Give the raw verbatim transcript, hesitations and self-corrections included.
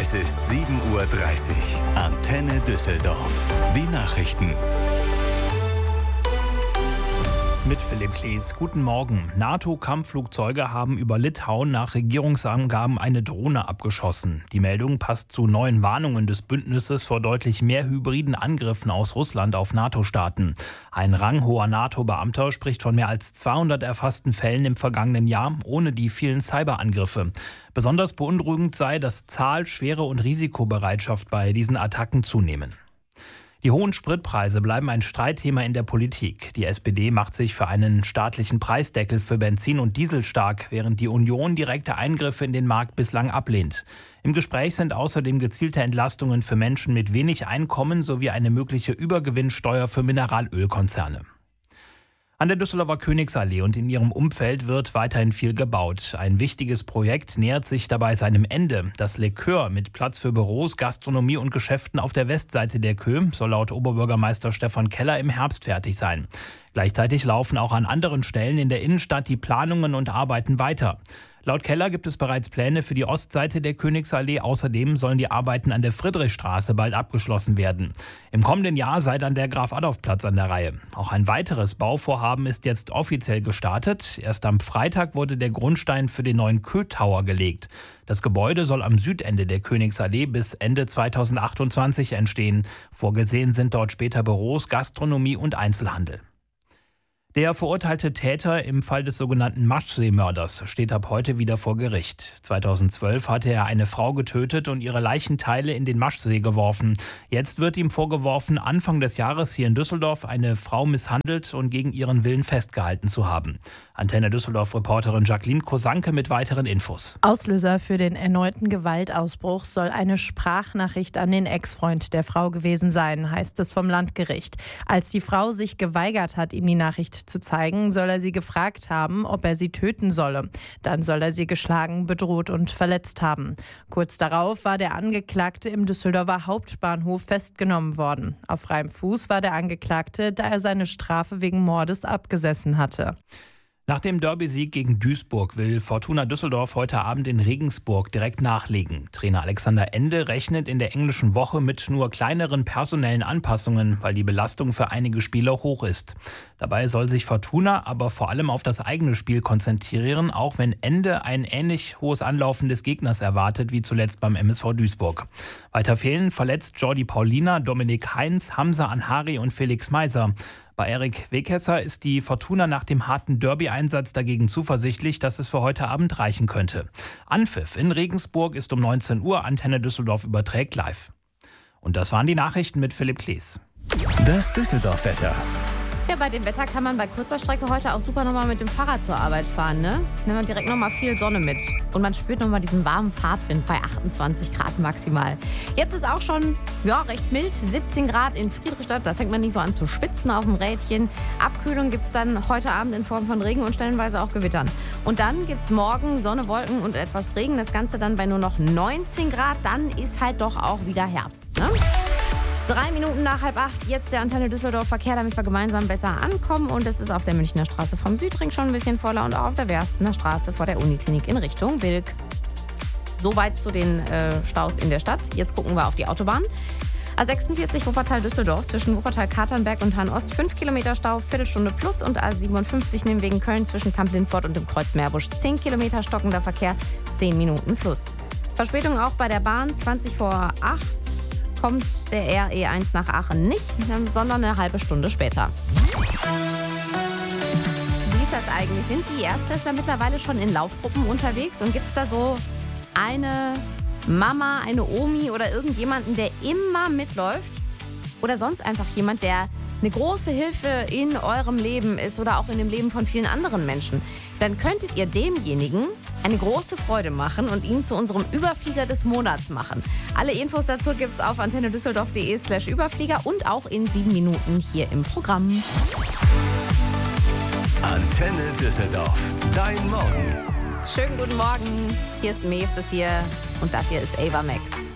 Es ist sieben Uhr dreißig. Antenne Düsseldorf. Die Nachrichten. Mit Philipp Klees. Guten Morgen. NATO-Kampfflugzeuge haben über Litauen nach Regierungsangaben eine Drohne abgeschossen. Die Meldung passt zu neuen Warnungen des Bündnisses vor deutlich mehr hybriden Angriffen aus Russland auf NATO-Staaten. Ein ranghoher NATO-Beamter spricht von mehr als zweihundert erfassten Fällen im vergangenen Jahr, ohne die vielen Cyberangriffe. Besonders beunruhigend sei, dass Zahl, Schwere und Risikobereitschaft bei diesen Attacken zunehmen. Die hohen Spritpreise bleiben ein Streitthema in der Politik. Die S P D macht sich für einen staatlichen Preisdeckel für Benzin und Diesel stark, während die Union direkte Eingriffe in den Markt bislang ablehnt. Im Gespräch sind außerdem gezielte Entlastungen für Menschen mit wenig Einkommen sowie eine mögliche Übergewinnsteuer für Mineralölkonzerne. An der Düsseldorfer Königsallee und in ihrem Umfeld wird weiterhin viel gebaut. Ein wichtiges Projekt nähert sich dabei seinem Ende. Das Le Coeur mit Platz für Büros, Gastronomie und Geschäften auf der Westseite der Kö soll laut Oberbürgermeister Stefan Keller im Herbst fertig sein. Gleichzeitig laufen auch an anderen Stellen in der Innenstadt die Planungen und Arbeiten weiter. Laut Keller gibt es bereits Pläne für die Ostseite der Königsallee. Außerdem sollen die Arbeiten an der Friedrichstraße bald abgeschlossen werden. Im kommenden Jahr sei dann der Graf-Adolf-Platz an der Reihe. Auch ein weiteres Bauvorhaben ist jetzt offiziell gestartet. Erst am Freitag wurde der Grundstein für den neuen Kö-Tower gelegt. Das Gebäude soll am Südende der Königsallee bis Ende zweitausendachtundzwanzig entstehen. Vorgesehen sind dort später Büros, Gastronomie und Einzelhandel. Der verurteilte Täter im Fall des sogenannten Maschsee-Mörders steht ab heute wieder vor Gericht. zweitausendzwölf hatte er eine Frau getötet und ihre Leichenteile in den Maschsee geworfen. Jetzt wird ihm vorgeworfen, Anfang des Jahres hier in Düsseldorf eine Frau misshandelt und gegen ihren Willen festgehalten zu haben. Antenne Düsseldorf-Reporterin Jacqueline Kosanke mit weiteren Infos. Auslöser für den erneuten Gewaltausbruch soll eine Sprachnachricht an den Ex-Freund der Frau gewesen sein, heißt es vom Landgericht. Als die Frau sich geweigert hat, ihm die Nachricht zu zeigen, soll er sie gefragt haben, ob er sie töten solle. Dann soll er sie geschlagen, bedroht und verletzt haben. Kurz darauf war der Angeklagte im Düsseldorfer Hauptbahnhof festgenommen worden. Auf freiem Fuß war der Angeklagte, da er seine Strafe wegen Mordes abgesessen hatte. Nach dem Derby-Sieg gegen Duisburg will Fortuna Düsseldorf heute Abend in Regensburg direkt nachlegen. Trainer Alexander Ende rechnet in der englischen Woche mit nur kleineren personellen Anpassungen, weil die Belastung für einige Spieler hoch ist. Dabei soll sich Fortuna aber vor allem auf das eigene Spiel konzentrieren, auch wenn Ende ein ähnlich hohes Anlaufen des Gegners erwartet wie zuletzt beim M S V Duisburg. Weiter fehlen verletzt Jordi Paulina, Dominik Heinz, Hamza Anhari und Felix Meiser. Bei Erik Wekesser ist die Fortuna nach dem harten Derby-Einsatz dagegen zuversichtlich, dass es für heute Abend reichen könnte. Anpfiff in Regensburg ist um neunzehn Uhr. Antenne Düsseldorf überträgt live. Und das waren die Nachrichten mit Philipp Klees. Das Düsseldorf-Wetter. Ja, bei dem Wetter kann man bei kurzer Strecke heute auch super nochmal mit dem Fahrrad zur Arbeit fahren, ne? Nimmt man direkt nochmal viel Sonne mit. Und man spürt nochmal diesen warmen Fahrtwind bei achtundzwanzig Grad maximal. Jetzt ist auch schon, ja, recht mild, siebzehn Grad in Friedrichstadt. Da fängt man nicht so an zu schwitzen auf dem Rädchen. Abkühlung gibt es dann heute Abend in Form von Regen und stellenweise auch Gewittern. Und dann gibt es morgen Sonne, Wolken und etwas Regen. Das Ganze dann bei nur noch neunzehn Grad. Dann ist halt doch auch wieder Herbst, ne? Drei Minuten nach halb acht, jetzt der Antenne Düsseldorf Verkehr, damit wir gemeinsam besser ankommen. Und es ist auf der Münchner Straße vom Südring schon ein bisschen voller und auch auf der Werstener Straße vor der Uniklinik in Richtung Wilk. Soweit zu den äh, Staus in der Stadt. Jetzt gucken wir auf die Autobahn. A sechsundvierzig Wuppertal-Düsseldorf zwischen Wuppertal-Katernberg und Hahn-Ost fünf Kilometer Stau, Viertelstunde plus. Und A siebenundfünfzig Nürnberg Köln zwischen Kamp-Lindfort und dem Kreuz Meerbusch zehn Kilometer stockender Verkehr, zehn Minuten plus. Verspätung auch bei der Bahn, zwanzig vor acht. Kommt der R E eins nach Aachen nicht, sondern eine halbe Stunde später. Wie ist das eigentlich? Sind die Erstklässler mittlerweile schon in Laufgruppen unterwegs? Und gibt es da so eine Mama, eine Omi oder irgendjemanden, der immer mitläuft? Oder sonst einfach jemand, der eine große Hilfe in eurem Leben ist oder auch in dem Leben von vielen anderen Menschen? Dann könntet ihr demjenigen eine große Freude machen und ihn zu unserem Überflieger des Monats machen. Alle Infos dazu gibt's auf antenne düsseldorf punkt de slash Überflieger und auch in sieben Minuten hier im Programm. Antenne Düsseldorf, dein Morgen. Schönen guten Morgen. Hier ist Maves ist hier und das hier ist Ava Max.